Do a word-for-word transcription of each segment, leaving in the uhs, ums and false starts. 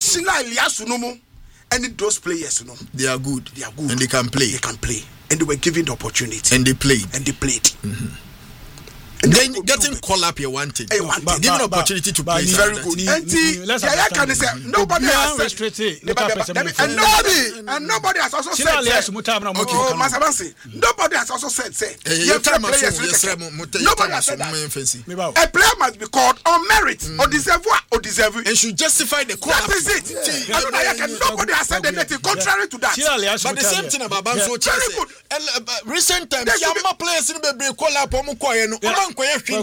China Eliasu no mo. Any those players, you know, they are good. They are good, and they can play. They can play, and they were given the opportunity, and they played, and they played. Mm-hmm. And then getting call up your one thing, hey, one thing. Given opportunity to play, very good. And yeah, can say nobody has restricted, and nobody, and nobody has also said. Oh, Masabansi, nobody has also said say. Nobody has said that. A player must be called on merit, or deserve or deserve, and should justify the call. That is it. Nobody has said anything contrary to that. But the same thing about Banso Chelsea. Recent times, Yama players in the call up on Mukoyeno. Opportunity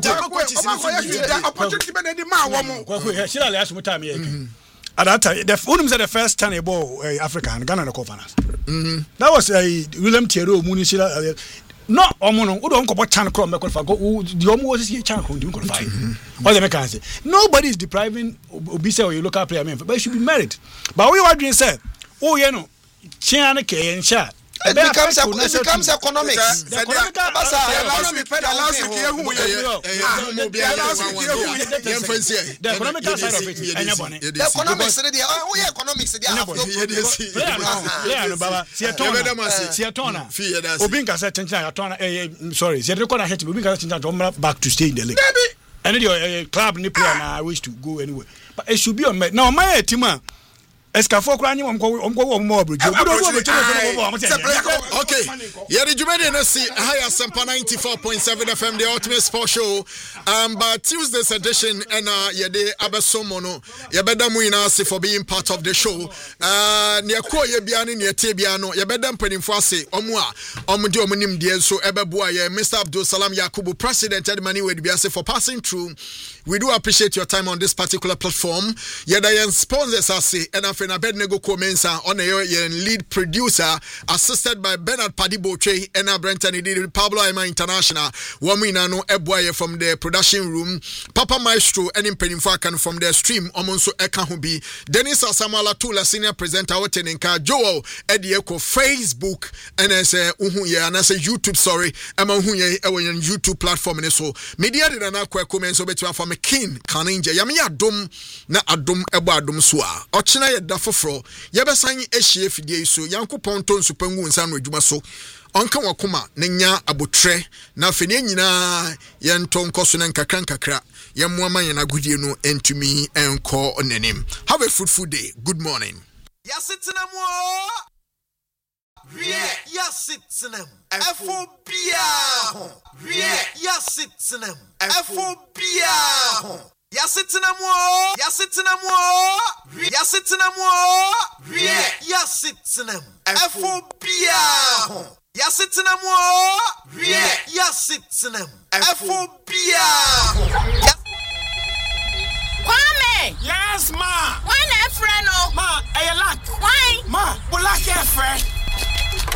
the at that time, the Fulham said the first time ball Africa and Ghana the governors. That was a William Thierry Munisila. No, Omono, who don't go Chan Crom, the almost is Chan Crom, qualify. What the mechanism? Nobody is depriving Obisa or your local player, but it should be merit. But we were doing said, oh, you know, Chiana K and Chat. It becomes, it becomes economics. The economic side of it. The economics, we economics. Sorry, back to stay in the league. And your club ni player I wish to go anywhere. But it should be on now my team. Escafo krani omko omko more bridge. Okay. Yeah, the Jumedi N S C higher Sempa ninety-four point seven F M, the Ultimate Sports Show. Um, but Tuesday's edition and uh yede abesomono yebeda mu ina ase for being part of the show. Uh ne ko ye bia ne ne tie bia no yebeda mpanimfo ase omo a omo de omonim de so ebeboa ye Mister Abdul Salam Yakubu, President Edmani we bia say for passing through. We do appreciate your time on this particular platform. Yeda yen sponsors ase and after Abednego Komensa on a lead producer, assisted by Bernard Padiboche and Brenton Pablo Aima International. Waminano Ebwaye from the production room, Papa Maestro and Impenimfakan from the stream, Omonso Ekahubi, Dennis Asamala Tula, senior presenter, Otenenka, Joel Edieko, Facebook, and as a Uhuye, and as a YouTube, sorry, Amahuye, a YouTube platform, and so media did an aqua comments over to from a king, Kaninja, Yamia Dum, na Adum Eba Dum Swa, Ochina Dafofro, Yabasan Eshie Fidie so, Yanko Ponton Supengu and San Rejuma so, Onka Wakuma, Nenya Abutre, na Fenina, Yanton Kosunan Kakran Kakra, Yamwama Yanagudino, and to me and call on the name. Have a fruitful day. Good morning. Yes, it's in a more. Yes, it's in them. F O B A. Yes, it's in them. F O B A. Yes, it's in a more. Yes, it's in a more. Yes, it's in a more. Yes, it's in them. F O B A. Yes, it's in a more. Yes, it's in them. F O B A. Kwame. Yes, ma. Why not, friend? Ma, I like. Why? Ma, we like your friend.